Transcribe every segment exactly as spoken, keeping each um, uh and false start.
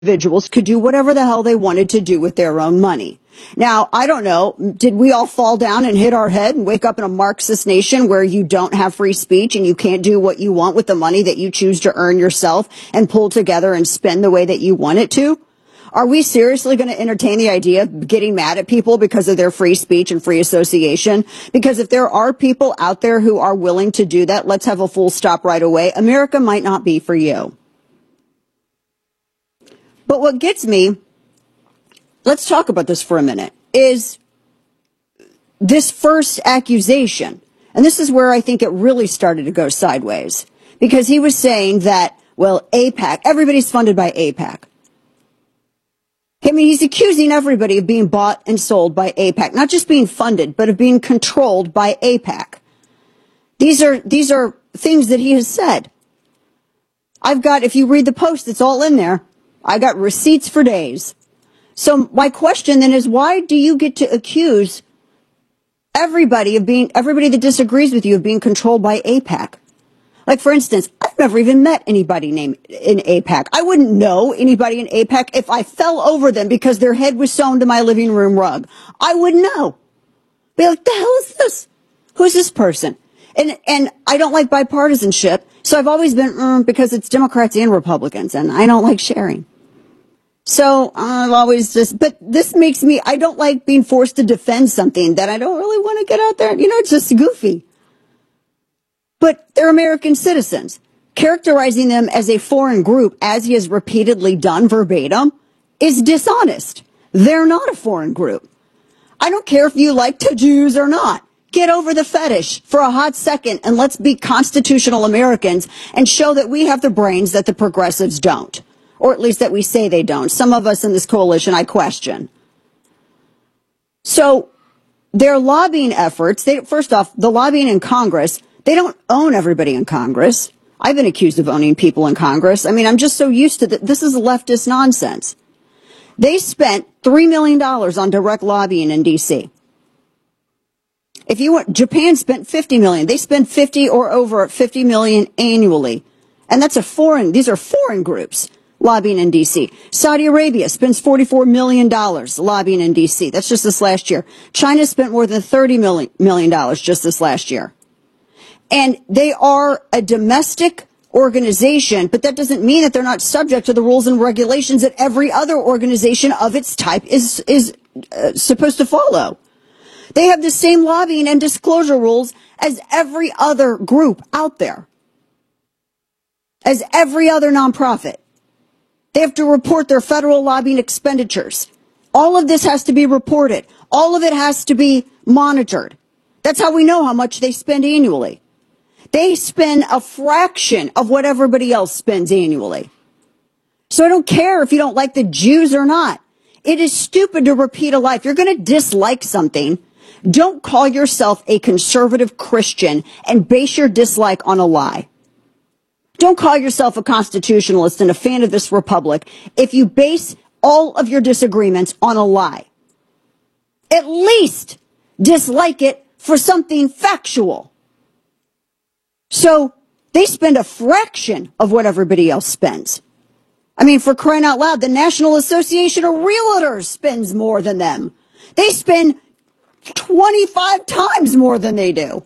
individuals could do whatever the hell they wanted to do with their own money. Now, I don't know, did we all fall down and hit our head and wake up in a Marxist nation where you don't have free speech and you can't do what you want with the money that you choose to earn yourself and pull together and spend the way that you want it to? Are we seriously going to entertain the idea of getting mad at people because of their free speech and free association? Because if there are people out there who are willing to do that, let's have a full stop right away. America might not be for you. But what gets me, let's talk about this for a minute, is this first accusation. And this is where I think it really started to go sideways. Because he was saying that, well, AIPAC, everybody's funded by AIPAC. I mean, he's accusing everybody of being bought and sold by AIPAC, not just being funded, but of being controlled by AIPAC. These are, these are things that he has said. I've got, if you read the post, it's all in there. I got receipts for days. So my question then is, why do you get to accuse everybody of being, everybody that disagrees with you of being controlled by AIPAC? Like, for instance, I've never even met anybody named in AIPAC. I wouldn't know anybody in AIPAC if I fell over them because their head was sewn to my living room rug. I wouldn't know. Be like, the hell is this? Who's this person? And, and I don't like bipartisanship. So I've always been, mm, because it's Democrats and Republicans and I don't like sharing. So I've always just, but this makes me, I don't like being forced to defend something that I don't really want to get out there. You know, it's just goofy. But they're American citizens. Characterizing them as a foreign group, as he has repeatedly done verbatim, is dishonest. They're not a foreign group. I don't care if you like the Jews or not. Get over the fetish for a hot second and let's be constitutional Americans and show that we have the brains that the progressives don't. Or at least that we say they don't. Some of us in this coalition, I question. So their lobbying efforts, they, first off, the lobbying in Congress, they don't own everybody in Congress. I've been accused of owning people in Congress. I mean, I'm just so used to that. This is leftist nonsense. They spent three million dollars on direct lobbying in D C. If you want, Japan spent fifty million dollars. They spend fifty or over fifty million dollars annually. And that's a foreign, these are foreign groups lobbying in D C. Saudi Arabia spends forty-four million dollars lobbying in D C. That's just this last year. China spent more than thirty million dollars just this last year. And they are a domestic organization, but that doesn't mean that they're not subject to the rules and regulations that every other organization of its type is, is uh, supposed to follow. They have the same lobbying and disclosure rules as every other group out there, as every other nonprofit. They have to report their federal lobbying expenditures. All of this has to be reported. All of it has to be monitored. That's how we know how much they spend annually. They spend a fraction of what everybody else spends annually. So I don't care if you don't like the Jews or not. It is stupid to repeat a lie. If you're going to dislike something, don't call yourself a conservative Christian and base your dislike on a lie. Don't call yourself a constitutionalist and a fan of this republic if you base all of your disagreements on a lie. At least dislike it for something factual. So they spend a fraction of what everybody else spends. I mean, for crying out loud, the National Association of Realtors spends more than them. They spend twenty-five times more than they do.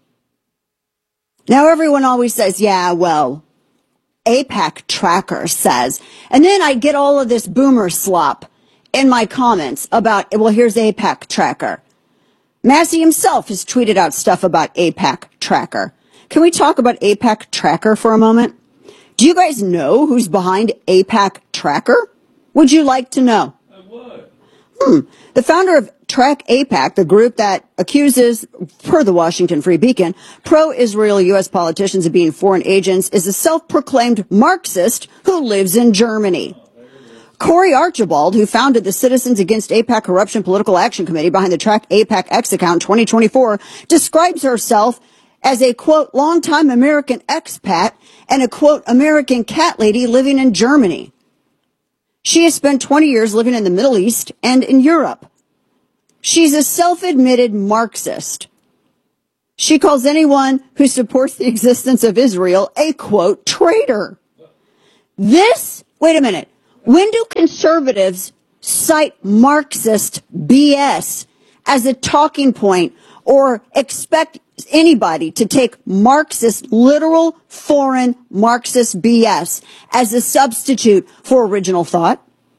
Now, everyone always says, yeah, well, AIPAC Tracker says. And then I get all of this boomer slop in my comments about, well, here's AIPAC Tracker. Massey himself has tweeted out stuff about AIPAC Tracker. Can we talk about AIPAC Tracker for a moment? Do you guys know who's behind AIPAC Tracker? Would you like to know? I would. Hmm. The founder of Track AIPAC, the group that accuses, per the Washington Free Beacon, pro-Israel U S politicians of being foreign agents, is a self-proclaimed Marxist who lives in Germany. Corey Archibald, who founded the Citizens Against AIPAC Corruption Political Action Committee behind the Track AIPAC X account in twenty twenty-four, describes herself as a, quote, longtime American expat and a, quote, American cat lady living in Germany. She has spent twenty years living in the Middle East and in Europe. She's a self-admitted Marxist. She calls anyone who supports the existence of Israel a, quote, traitor. This, wait a minute, When do conservatives cite Marxist B S as a talking point or expect anybody to take Marxist, literal foreign Marxist B S as a substitute for original thought?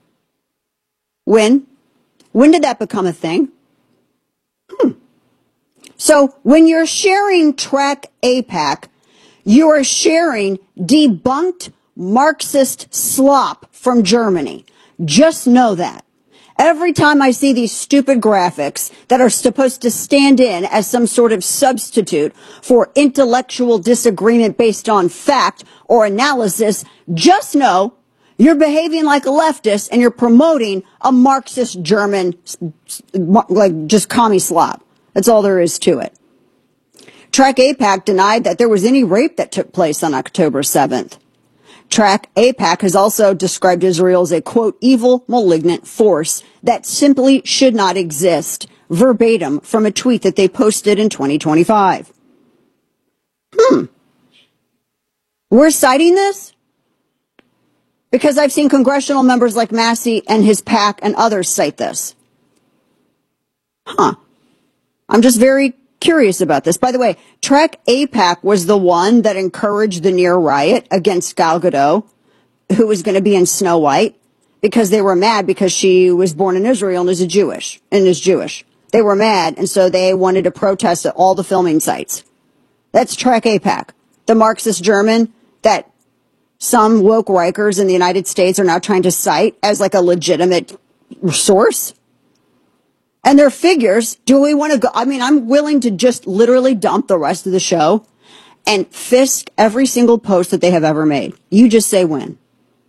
When? When did that become a thing? Hmm. So when you're sharing Track A PAC, you are sharing debunked Marxist slop from Germany. Just know that. Every time I see these stupid graphics that are supposed to stand in as some sort of substitute for intellectual disagreement based on fact or analysis, just know you're behaving like a leftist and you're promoting a Marxist German, like just commie slop. That's all there is to it. Track A PAC denied that there was any rape that took place on October seventh. Track A PAC has also described Israel as a, quote, evil, malignant force that simply should not exist, verbatim from a tweet that they posted in twenty twenty-five. Hmm. We're citing this because I've seen congressional members like Massey and his PAC and others cite this. Huh. I'm just very curious about this. By the way, Track A PAC was the one that encouraged the near riot against Gal Gadot, who was going to be in Snow White, because they were mad because she was born in Israel and is a Jewish and is Jewish. They were mad, and so they wanted to protest at all the filming sites. That's Track A PAC, the Marxist German that some woke Rikers in the United States are now trying to cite as like a legitimate source. And their figures, do we want to go? I mean, I'm willing to just literally dump the rest of the show and fist every single post that they have ever made. You just say when.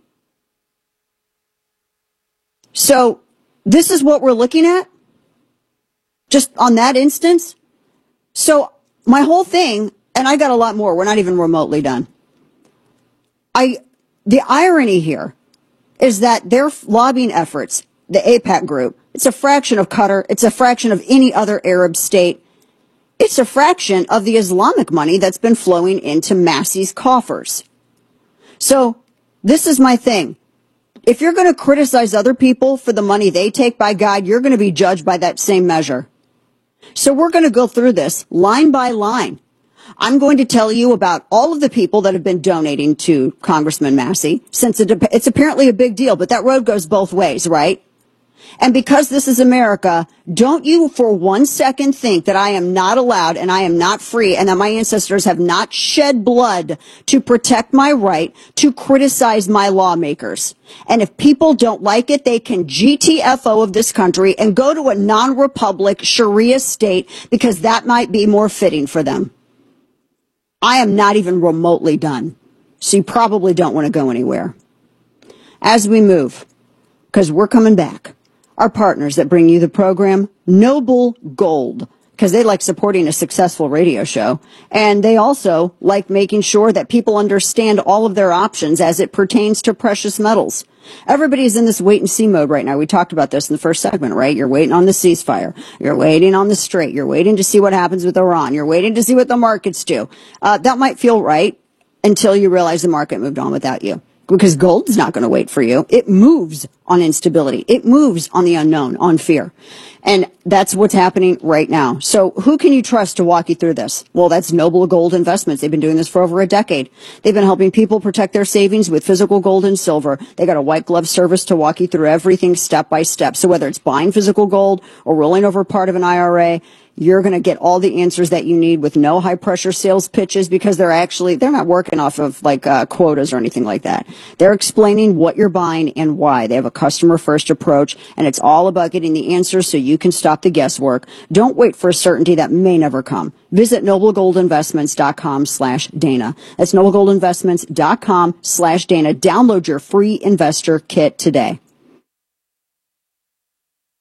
So this is what we're looking at, just on that instance. So my whole thing, and I got a lot more, we're not even remotely done. I, the irony here is that their lobbying efforts, the A PAC group, it's a fraction of Qatar. It's a fraction of any other Arab state. It's a fraction of the Islamic money that's been flowing into Massey's coffers. So this is my thing. If you're going to criticize other people for the money they take, by God, you're going to be judged by that same measure. So we're going to go through this line by line. I'm going to tell you about all of the people that have been donating to Congressman Massey, since it, it's apparently a big deal, but that road goes both ways, right? And because this is America, don't you for one second think that I am not allowed and I am not free and that my ancestors have not shed blood to protect my right to criticize my lawmakers. And if people don't like it, they can G T F O of this country and go to a non-republic Sharia state because that might be more fitting for them. I am not even remotely done. So you probably don't want to go anywhere. As we move, because we're coming back. Our partners that bring you the program, Noble Gold, because they like supporting a successful radio show. And they also like making sure that people understand all of their options as it pertains to precious metals. Everybody's in this wait and see mode right now. We talked about this in the first segment, right? You're waiting on the ceasefire. You're waiting on the Strait. You're waiting to see what happens with Iran. You're waiting to see what the markets do. Uh, that might feel right until you realize the market moved on without you. Because gold is not going to wait for you. It moves on instability. It moves on the unknown, on fear. And that's what's happening right now. So who can you trust to walk you through this? Well, that's Noble Gold Investments. They've been doing this for over a decade. They've been helping people protect their savings with physical gold and silver. They got a white glove service to walk you through everything step by step. So whether it's buying physical gold or rolling over part of an I R A, you're going to get all the answers that you need with no high pressure sales pitches because they're actually, they're not working off of like uh, quotas or anything like that. They're explaining what you're buying and why. They have a customer first approach and it's all about getting the answers so you can stop the guesswork. Don't wait for a certainty that may never come. Visit noblegoldinvestments.com slash Dana. That's noblegoldinvestments.com slash Dana. Download your free investor kit today.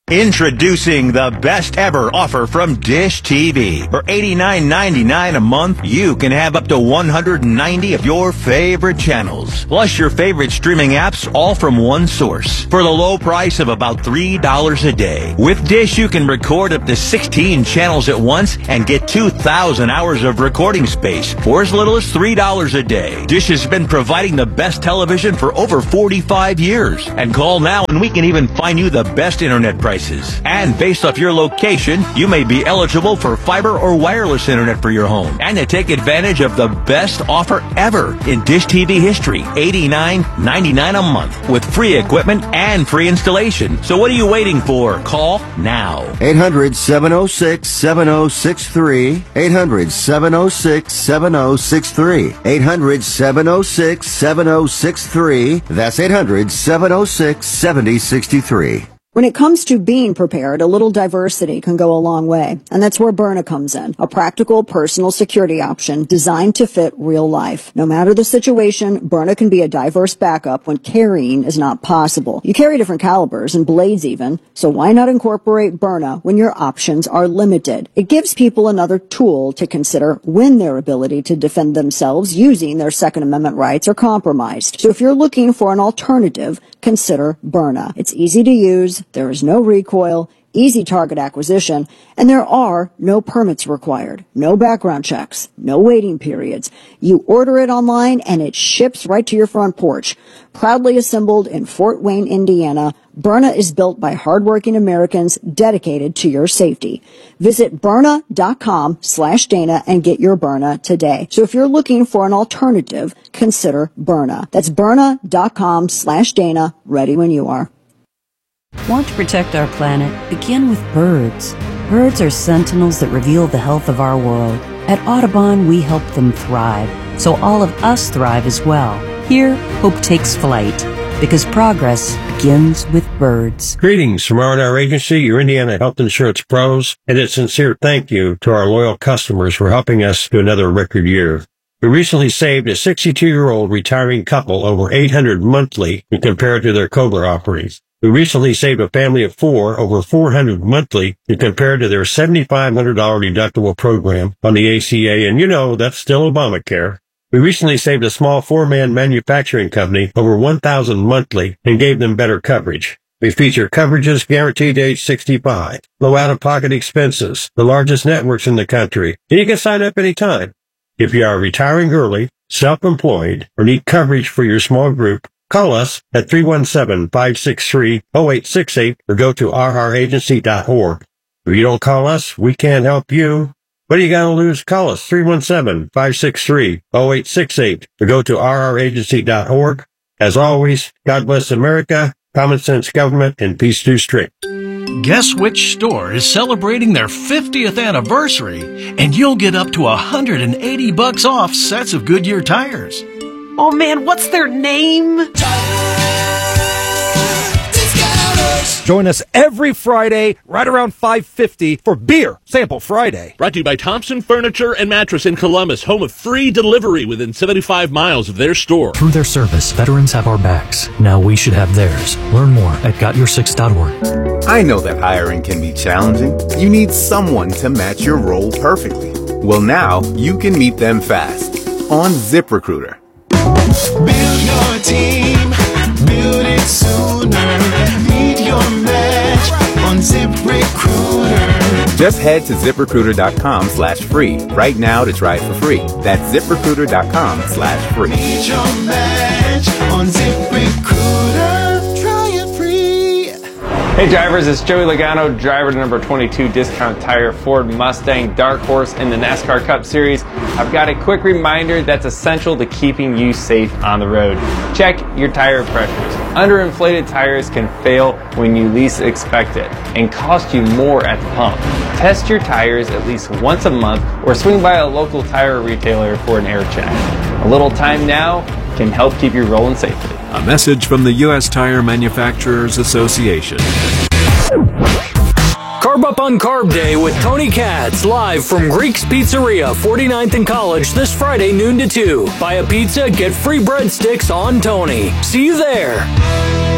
Introducing the best ever offer from Dish T V. For eighty-nine ninety-nine a month, you can have up to one hundred ninety of your favorite channels, plus your favorite streaming apps, all from one source, for the low price of about three dollars a day. With Dish, you can record up to sixteen channels at once and get two thousand hours of recording space for as little as three dollars a day. Dish has been providing the best television for over forty-five years. And call now and we can even find you the best internet price. And based off your location, you may be eligible for fiber or wireless internet for your home. And to take advantage of the best offer ever in Dish T V history, eighty-nine ninety-nine a month with free equipment and free installation. So what are you waiting for? Call now. eight hundred, seven oh six, seven oh six three. eight hundred, seven oh six, seven oh six three. eight hundred, seven oh six, seven oh six three. That's eight hundred, seven oh six, seven oh six three. When it comes to being prepared, a little diversity can go a long way. And that's where Byrna comes in. A practical personal security option designed to fit real life. No matter the situation, Byrna can be a diverse backup when carrying is not possible. You carry different calibers and blades even, so why not incorporate Byrna when your options are limited? It gives people another tool to consider when their ability to defend themselves using their Second Amendment rights are compromised. So if you're looking for an alternative, consider Byrna. It's easy to use. There is no recoil, easy target acquisition, and there are no permits required, no background checks, no waiting periods. You order it online and it ships right to your front porch. Proudly assembled in Fort Wayne, Indiana, Byrna is built by hardworking Americans dedicated to your safety. Visit Byrna.com slash Dana and get your Byrna today. So if you're looking for an alternative, consider Byrna. That's Byrna.com slash Dana, ready when you are. Want to protect our planet? Begin with birds. Birds are sentinels that reveal the health of our world. At Audubon, we help them thrive, so all of us thrive as well. Here, hope takes flight, because progress begins with birds. Greetings from R and R Agency, your Indiana health insurance pros, and a sincere thank you to our loyal customers for helping us to another record year. We recently saved a sixty-two-year-old retiring couple over eight hundred dollars monthly when compared to their COBRA offerings. We recently saved a family of four over four hundred dollars monthly when compared to their seven thousand five hundred dollars deductible program on the A C A, and you know, that's still Obamacare. We recently saved a small four-man manufacturing company over one thousand dollars monthly and gave them better coverage. We feature coverages guaranteed to age sixty-five, low out-of-pocket expenses, the largest networks in the country, and you can sign up anytime. If you are retiring early, self-employed, or need coverage for your small group, call us at three one seven, five six three, zero eight six eight or go to r r agency dot org. If you don't call us, we can't help you. What are you going to lose? Call us three one seven, five six three, zero eight six eight or go to r r agency dot org. As always, God bless America, common sense government, and peace through strict. Guess which store is celebrating their fiftieth anniversary, and you'll get up to one hundred eighty bucks off sets of Goodyear tires. Oh man, what's their name? Join us every Friday right around five fifty for Beer Sample Friday. Brought to you by Thompson Furniture and Mattress in Columbus, home of free delivery within seventy-five miles of their store. Through their service, veterans have our backs. Now we should have theirs. Learn more at got your six dot org. I know that hiring can be challenging. You need someone to match your role perfectly. Well, now you can meet them fast on ZipRecruiter. Build your team, build it sooner. Meet your match on ZipRecruiter. Just head to ZipRecruiter.com slash free right now to try it for free. That's ZipRecruiter.com slash free. Meet your match on ZipRecruiter. Try it free. Hey drivers, it's Joey Logano, driver to number twenty-two Discount Tire Ford Mustang Dark Horse in the NASCAR Cup Series. I've got a quick reminder that's essential to keeping you safe on the road. Check your tire pressures. Underinflated tires can fail when you least expect it and cost you more at the pump. Test your tires at least once a month or swing by a local tire retailer for an air check. A little time now can help keep you rolling safely. A message from the U S Tire Manufacturers Association. Carb Up on Carb Day with Tony Katz, live from Greek's Pizzeria, forty-ninth and College, this Friday, noon to two. Buy a pizza, get free breadsticks on Tony. See you there.